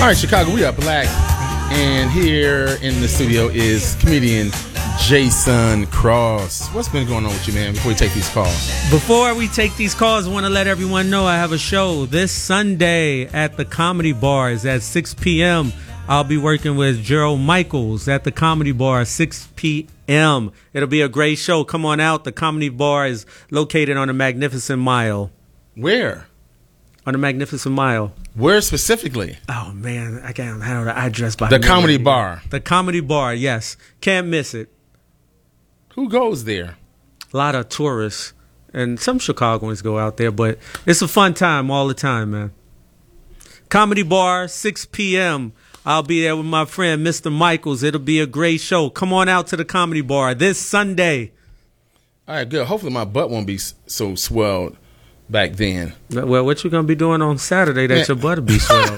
All right, Chicago, we are black. And here in the studio is comedian Jason Cross. What's been going on with you, man, before we take these calls? Before we take these calls, I want to let everyone know I have a show this Sunday at the Comedy Bars at 6 p.m. I'll be working with Gerald Michaels at the Comedy Bar at 6 p.m. It'll be a great show. Come on out. The Comedy Bar is located on the Magnificent Mile. Where? On the Magnificent Mile. Where specifically? Oh, man. I can't have the address by the Comedy Bar. The Comedy Bar, yes. Can't miss it. Who goes there? A lot of tourists. And some Chicagoans go out there, but it's a fun time all the time, man. Comedy Bar, 6 p.m. I'll be there with my friend, Mr. Michaels. It'll be a great show. Come on out to the Comedy Bar this Sunday. All right, good. Hopefully my butt won't be so swelled back then. Well, what you going to be doing on Saturday that your butt will be swelled?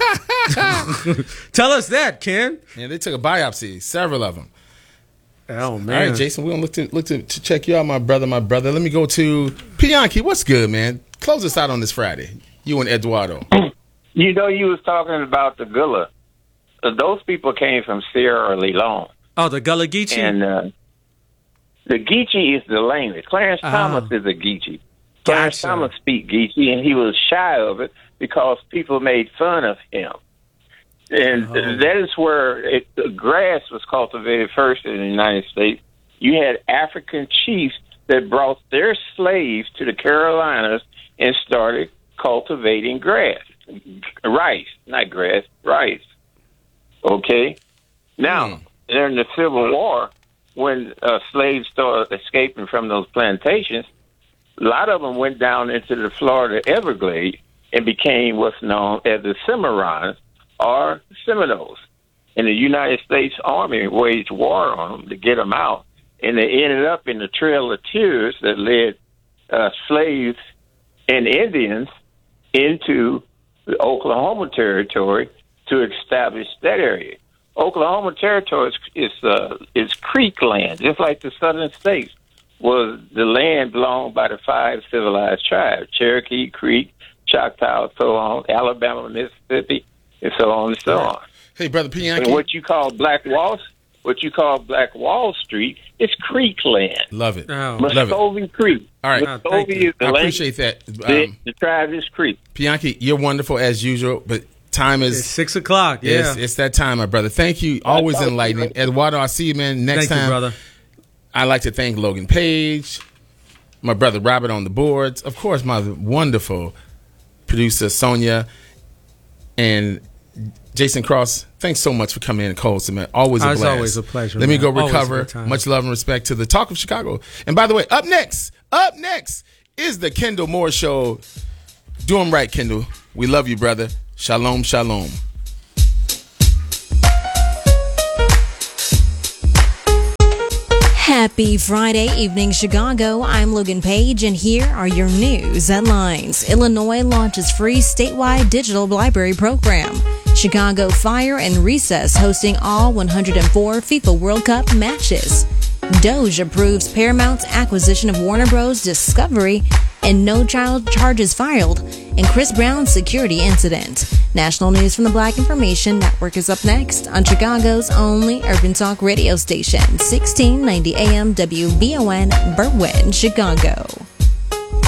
Tell us that, Ken. Yeah, they took a biopsy, several of them. Oh, man. All right, Jason, we're going to look to check you out, my brother. Let me go to Pianki. What's good, man? Close us out on this Friday. You and Eduardo. You know, you was talking about the Gullah. Those people came from Sierra Leone. Oh, the Gullah Geechee? And the Geechee is the language. Clarence Thomas is a Geechee. Clarence Thomas speak Geechee, and he was shy of it because people made fun of him. And that is where the grass was cultivated first in the United States. You had African chiefs that brought their slaves to the Carolinas and started cultivating grass. Rice, not grass, rice. Okay? Now, during the Civil War, when slaves started escaping from those plantations, a lot of them went down into the Florida Everglades and became what's known as the Cimarrons or Seminoles. And the United States Army waged war on them to get them out. And they ended up in the Trail of Tears that led slaves and Indians into the Oklahoma Territory to establish that area. Oklahoma Territory is creek land, just like the southern states was the land belonged by the 5 civilized tribes: Cherokee, Creek, Choctaw, so on, Alabama, Mississippi, and so on and so on. Hey, Brother Pianki. And what you call Black Wall Street is creek land. Love it. Muscovy Creek. All right. Muscovy is the I land. appreciate that. The tribe is Creek. Pianki, you're wonderful as usual, but time is... It's 6 o'clock, yeah. It's that time, my brother. Thank you. Always enlightening. Eduardo, I'll see you, man, next time. Thank you, brother. I'd like to thank Logan Page, my brother Robert on the boards, of course, my wonderful producer Sonia, and Jason Cross. Thanks so much for coming in and co-hosting, man. Always a blast. It's always a pleasure. Let me go Always recover. Much love and respect to the Talk of Chicago. And by the way, up next is the Kendall Moore Show. Do 'em right, Kendall. We love you, brother. Shalom, shalom. Happy Friday evening, Chicago. I'm Logan Page, and here are your news headlines. Illinois launches free statewide digital library program. Chicago Fire and Recess hosting all 104 FIFA World Cup matches. Doge approves Paramount's acquisition of Warner Bros. Discovery, and no child charges filed in Chris Brown's security incident. National news from the Black Information Network is up next on Chicago's only urban talk radio station, 1690 AM WVON, Berwyn, Chicago.